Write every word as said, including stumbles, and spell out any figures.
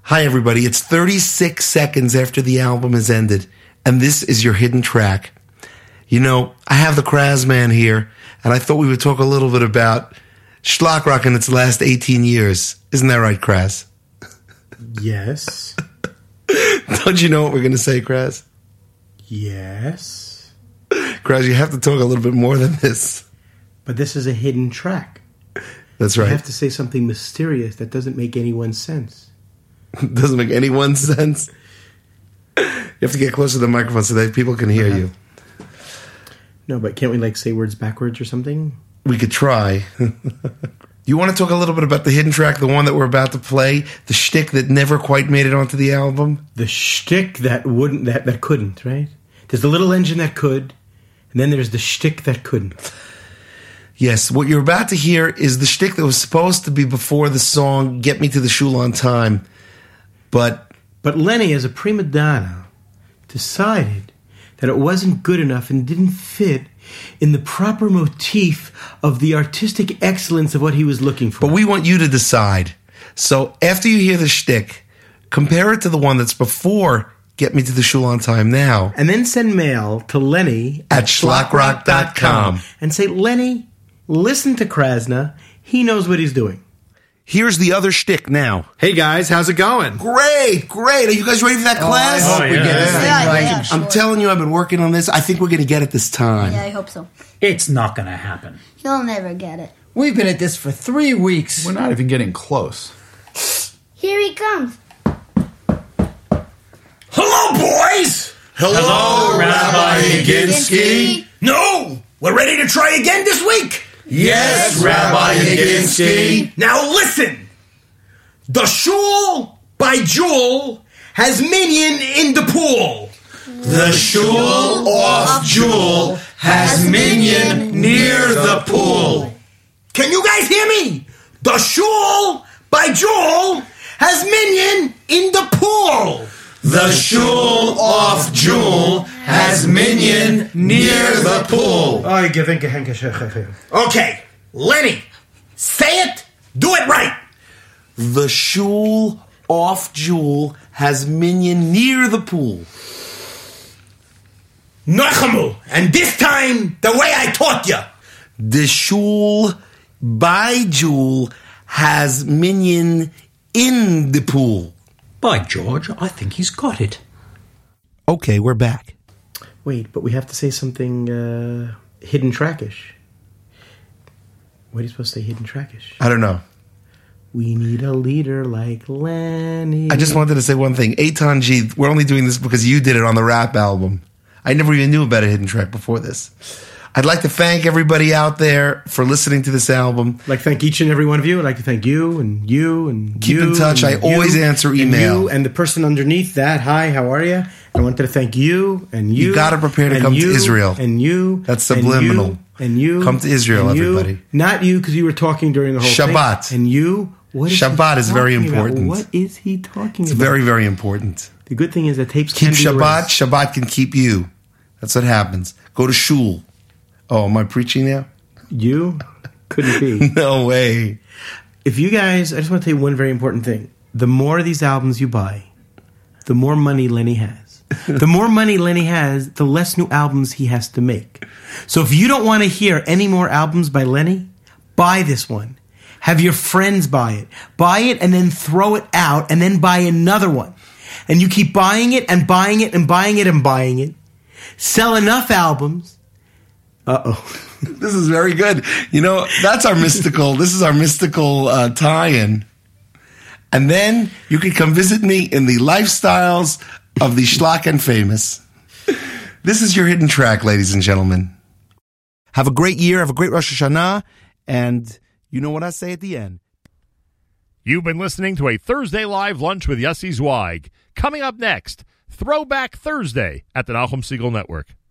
Hi, everybody. It's thirty-six seconds after the album has ended, and this is your hidden track. You know, I have the Kraz Man here, and I thought we would talk a little bit about Shlock Rock in its last eighteen years. Isn't that right, Kraz? Yes. Don't you know what we're going to say, Kraz? Yes. Kraz, you have to talk a little bit more than this. But this is a hidden track. That's right. You have to say something mysterious that doesn't make anyone's sense. Doesn't make anyone's sense. You have to get closer to the microphone so that people can hear uh-huh. you. No, but can't we like say words backwards or something? We could try. You want to talk a little bit about the hidden track, the one that we're about to play, the shtick that never quite made it onto the album? The shtick that wouldn't, that, that couldn't, right? There's the little engine that could, and then there's the shtick that couldn't. Yes, what you're about to hear is the shtick that was supposed to be before the song Get Me to the Shul on Time. But but Lenny, as a prima donna, decided that it wasn't good enough and didn't fit in the proper motif of the artistic excellence of what he was looking for. But we want you to decide. So after you hear the shtick, compare it to the one that's before Get Me to the Shul on Time now. And then send mail to Lenny at, at shlock rock dot com and say, Lenny, listen to Krasna. He knows what he's doing. Here's the other shtick now. Hey guys, how's it going? Great, great. Are you guys ready for that oh, class? I hope oh, we yeah. get this yeah. thing Yeah, right. yeah, sure. I'm telling you, I've been working on this. I think we're going to get it this time. Yeah, I hope so. It's not going to happen. You'll never get it. We've been at this for three weeks. We're not even getting close. Here he comes. Hello, boys! Hello, Hello Rabbi Yaginsky. No! We're ready to try again this week! Yes, Rabbi Yaginsky. Now listen! The shul by Jewel has minion in the pool. The shul off Jewel has minion near the pool. Can you guys hear me? The shul by Jewel has minion in the pool. The shul off Jewel has minion near the pool. Okay, Lenny, say it, do it right. The shul off Jewel has minion near the pool. Nachamu, and this time the way I taught you. The shul by Jewel has minion in the pool. By George, I think he's got it. Okay, we're back. Wait, but we have to say something uh, hidden trackish. What are you supposed to say hidden trackish? I don't know. We need a leader like Lenny. I just wanted to say one thing. Eitan G, we're only doing this because you did it on the rap album. I never even knew about a hidden track before this. I'd like to thank everybody out there for listening to this album. I'd like to thank each and every one of you. I'd like to thank you and you and Keep you in touch. I you always answer and email. you and the person underneath that. Hi, how are you? I wanted to thank you and you. You got to prepare to and come you, to Israel. And you. That's and subliminal. you, And you. Come to Israel, and you. everybody. Not you, because you were talking during the whole Shabbat. thing. And you. What is Shabbat he is very talking about? important. What is he talking It's about? very, very important. The good thing is that tapes Keep can be Shabbat. erased. Shabbat can keep you. That's what happens. Go to shul. Oh, am I preaching now? You? Couldn't be. No way. If you guys, I just want to tell you one very important thing. The more of these albums you buy, the more money Lenny has. The more money Lenny has, the less new albums he has to make. So if you don't want to hear any more albums by Lenny, buy this one. Have your friends buy it. Buy it and then throw it out and then buy another one. And you keep buying it and buying it and buying it and buying it. Sell enough albums. Uh-oh. This is very good. You know, that's our mystical, this is our mystical uh, tie-in. And then you can come visit me in the lifestyles of the Shlock and famous. This is your hidden track, ladies and gentlemen. Have a great year. Have a great Rosh Hashanah. And you know what I say at the end. You've been listening to a Thursday Live Lunch with Yossi Zweig. Coming up next, Throwback Thursday at the Nahum Siegel Network.